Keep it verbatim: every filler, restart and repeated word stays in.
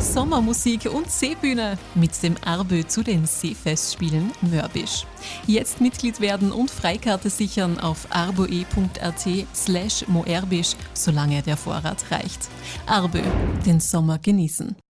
Sommermusik und Seebühne mit dem Arbö zu den Seefestspielen Mörbisch. Jetzt Mitglied werden und Freikarte sichern auf arboe.at slash moerbisch, solange der Vorrat reicht. Arbö, den Sommer genießen.